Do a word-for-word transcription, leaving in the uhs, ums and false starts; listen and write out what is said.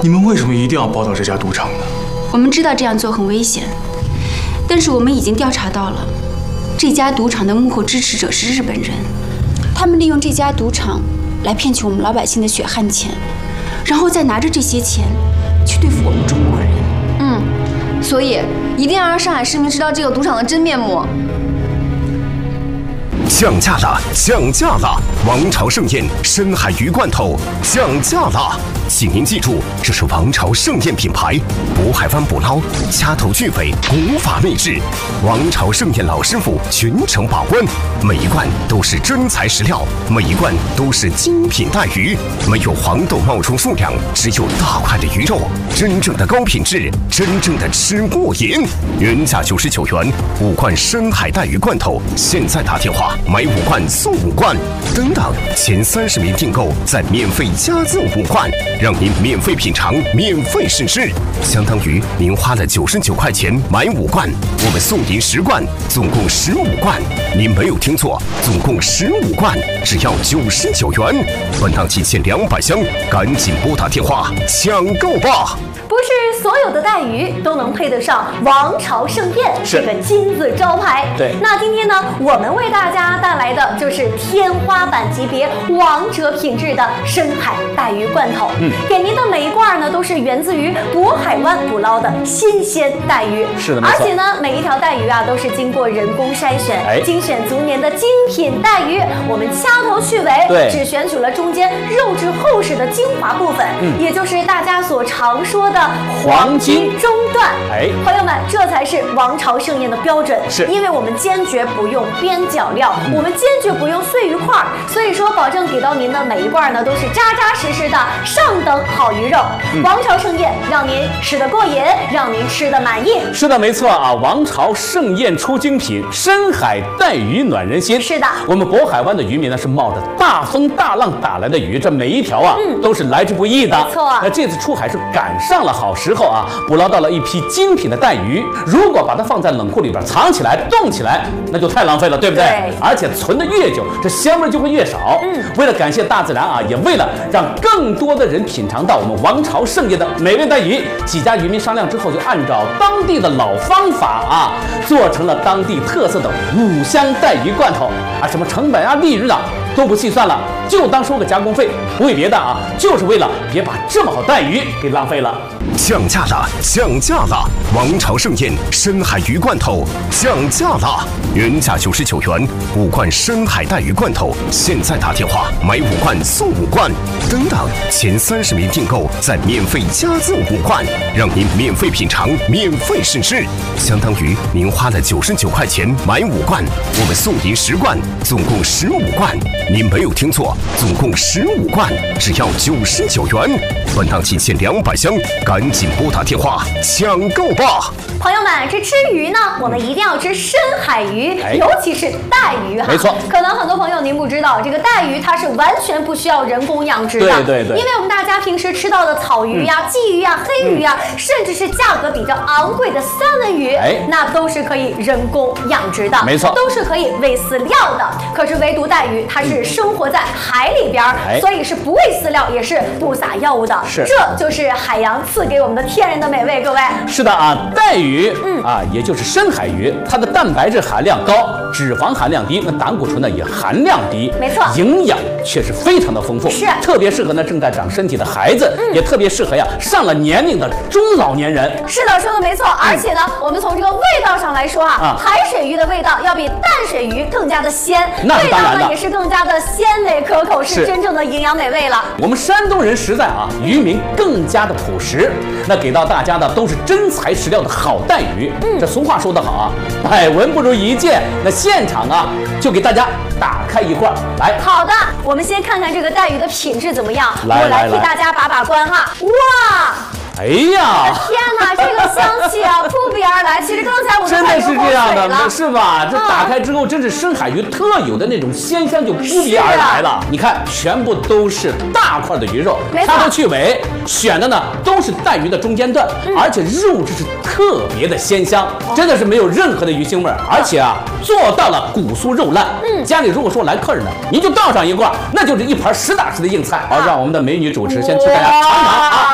你们为什么一定要报道这家赌场呢？ 我们知道这样做很危险，但是我们已经调查到了，这家赌场的幕后支持者是日本人，他们利用这家赌场来骗取我们老百姓的血汗钱，然后再拿着这些钱去对付我们中国人。 嗯，所以一定要让上海市民知道这个赌场的真面目。 降价了，降价了！王朝盛宴深海鱼罐头降价了，请您记住，这是王朝盛宴品牌，渤海湾捕捞，掐头去尾，古法秘制。王朝盛宴老师傅全程把关，每一罐都是真材实料，每一罐都是精品带鱼，没有黄豆冒充数量，只有大块的鱼肉，真正的高品质，真正的吃过瘾。原价九十九元，五罐深海带鱼罐头，现在打电话。买五罐送五罐，等等，前三十名订购再免费加赠五罐，让您免费品尝，免费试吃，相当于您花了九十九块钱买五罐，我们送您十罐，总共十五罐。您没有听错，总共十五罐，只要九十九元。本档仅限两百箱，赶紧拨打电话抢购吧！ 不是所有的带鱼都能配得上王朝盛宴这个金字招牌。 对， 那今天呢，我们为大家带来的就是天花板级别、王者品质的深海带鱼罐头。嗯，给您的每一罐呢，都是源自于渤海湾捕捞的新鲜带鱼。 是的，没错。 而且呢，每一条带鱼啊，都是经过人工筛选、 哎、 精选足年的精品带鱼。我们掐头去尾， 对， 只选取了中间肉质厚实的精华部分，嗯，也就是大家所常说的黄金中段。哎，朋友们，这才是王朝盛宴的标准。是，因为我们坚决不用边角料，嗯、我们坚决不用碎鱼块，所以说保证给到您的每一罐呢都是扎扎实实的上等好鱼肉。嗯、王朝盛宴让您吃得过瘾，让您吃得满意。 是的，没错啊！王朝盛宴出精品，深海带鱼暖人心。 是的， 我们渤海湾的渔民呢是冒着大风大浪打来的鱼，这每一条啊、嗯、都是来之不易的。 没错， 那这次出海是赶上了好时候啊，捕捞到了一批精品的带鱼。如果把它放在冷库里边藏起来、冻起来，那就太浪费了，对不对？对。而且存的越久，这香味就会越少。嗯。为了感谢大自然啊，也为了让更多的人品尝到我们王朝盛宴的美味带鱼，几家渔民商量之后，就按照当地的老方法啊，做成了当地特色的五香带鱼罐头啊，什么成本啊、利润啊都不细算了，就当收个加工费，不为别的啊，就是为了别把这么好带鱼给浪费了。 降价了，降价了！王朝盛宴深海鱼罐头降价了，原价九十九元，五罐深海带鱼罐头，现在打电话买五罐送五罐，等等，前三十名订购再免费加赠五罐，让您免费品尝，免费试吃，相当于您花了九十九块钱买五罐，我们送您十罐，总共十五罐。您没有听错，总共十五罐，只要九十九元。本档仅限两百箱，赶紧拨打电话抢购吧！ 朋友们，这吃鱼呢，我们一定要吃深海鱼，哎、尤其是带鱼哈。 没错， 可能很多朋友您不知道，这个带鱼它是完全不需要人工养殖的。 对对对。 因为我们大家平时吃到的草鱼呀、啊、鲫、嗯、鱼呀、啊、黑鱼呀、啊，嗯、甚至是价格比较昂贵的三文鱼，哎，那都是可以人工养殖的。 没错， 都是可以喂饲料的。可是唯独带鱼，它是生活在海里边，哎、所以是不喂饲料，也是不撒药物的。 是， 这就是海洋赐给我们的天然的美味。各位， 是的啊，带鱼，嗯啊，也就是深海鱼，它的蛋白质含量高，脂肪含量低，那胆固醇呢也含量低， 没错， 营养却是非常的丰富， 是特别适合呢正在长身体的孩子，嗯、也特别适合呀上了年龄的中老年人。 是的，说的没错。而且呢，嗯、我们从这个味道上来说啊，啊海水鱼的味道要比淡水鱼更加的鲜， 那是当然的， 味道呢也是更加的鲜美可口，是真正的营养美味了。 我们山东人实在啊，渔民更加的朴实，那给到大家的都是真材实料的好带鱼。嗯，这俗话说得好啊，百闻不如一见。那现场啊，就给大家打开一罐来。 好的，我们先看看这个带鱼的品质怎么样。 来我来替大家把把关哈。哇！ 哎呀！ 天哪，这个香气啊，扑鼻而来。其实刚才我真的是这样的，是吧？这打开之后，真是深海鱼特有的那种鲜香就扑鼻而来了。你看，全部都是大块的鱼肉，掐头去尾，选的呢都是带鱼的中间段，嗯、而且肉质是特别的鲜香，真的是没有任何的鱼腥味，而且啊做到了骨酥肉烂。嗯，家里如果说来客人呢，您就倒上一罐，那就是一盘实打实的硬菜。好，让我们的美女主持先替大家尝尝啊。